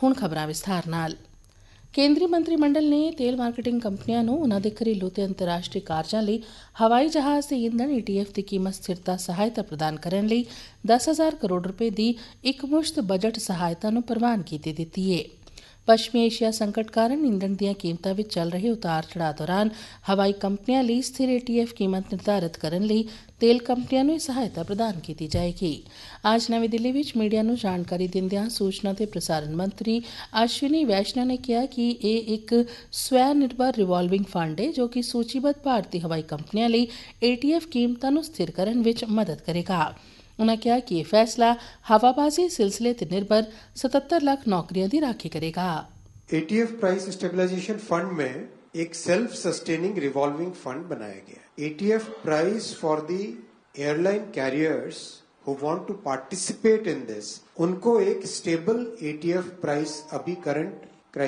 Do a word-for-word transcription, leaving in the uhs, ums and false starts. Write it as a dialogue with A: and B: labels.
A: ਹੁਣ ਖਬਰਾਂ ਵਿਸਥਾਰ ਨਾਲ। ਕੇਂਦਰੀ ਮੰਤਰੀ ਮੰਡਲ ਨੇ ਤੇਲ ਮਾਰਕੀਟਿੰਗ ਕੰਪਨੀਆਂ ਨੂੰ ਉਨ੍ਹਾਂ ਦੇ ਘਰੇਲੂ ਤੇ ਅੰਤਰਰਾਸ਼ਟਰੀ ਕਾਰਜਾਂ ਲਈ ਹਵਾਈ ਜਹਾਜ਼ ਤੇ ਈਂਧਣ ਈ ਟੀ ਐਫ ਦੀ ਕੀਮਤ ਸਥਿਰਤਾ ਸਹਾਇਤਾ ਪ੍ਰਦਾਨ ਕਰਨ ਲਈ ਦਸ ਹਜ਼ਾਰ ਕਰੋੜ ਰੁਪਏ ਦੀ ਇੱਕ ਮੁਸ਼ਤ ਬਜਟ ਸਹਾਇਤਾ ਨੂੰ ਪ੍ਰਵਾਨ ਕੀਤੀ ਦਿੱਤੀ ਹੈ। ਪੱਛਮੀ ਏਸ਼ੀਆ ਸੰਕਟ ਕਾਰਨ ਈਂਧਣ ਦੀਆਂ ਕੀਮਤਾਂ ਵਿੱਚ ਚੱਲ ਰਹੇ ਉਤਾਰ ਚੜ੍ਹਾਅ ਦੌਰਾਨ ਹਵਾਈ ਕੰਪਨੀਆਂ ਲਈ ਸਥਿਰ ਏ ਟੀ ਐਫ ਕੀਮਤ ਨਿਰਧਾਰਿਤ ਕਰਨ ਲਈ ਤੇਲ ਕੰਪਨੀਆਂ ਨੂੰ ਇਹ ਸਹਾਇਤਾ ਪ੍ਰਦਾਨ ਕੀਤੀ ਜਾਏਗੀ। ਅੱਜ ਨਵੀਂ ਦਿੱਲੀ ਵਿੱਚ ਮੀਡੀਆ ਨੂੰ ਜਾਣਕਾਰੀ ਦਿੰਦਿਆਂ ਸੂਚਨਾ ਤੇ ਪ੍ਰਸਾਰਣ ਮੰਤਰੀ ਅਸ਼ਵਨੀ ਵੈਸ਼ਨਵ ਨੇ ਕਿਹਾ ਕਿ ਇਹ ਇੱਕ ਸਵੈ ਨਿਰਭਰ ਰਿਵਾਲਵਿੰਗ ਫੰਡ ਹੈ ਜੋ ਕਿ ਸੂਚੀਬੱਧ ਭਾਰਤੀ ਹਵਾਈ ਕੰਪਨੀਆਂ ਲਈ ਏ ਟੀ ਐਫ ਕੀਮਤਾਂ ਨੂੰ ਸਥਿਰ ਕਰਨ ਵਿੱਚ ਮਦਦ ਕਰੇਗਾ। उन्होंने कहा कि यह फैसला हवाबाजी सिलसिले ते निर्भर सतहत्तर लाख नौकरियों की राखी करेगा।
B: A T F price stabilization fund में एक सेल्फ सस्टेनिंग रिवॉल्विंग फंड बनाया गया। A T F price for the airline carriers who want to participate in this, उनको एक stable A T F price अभी करंट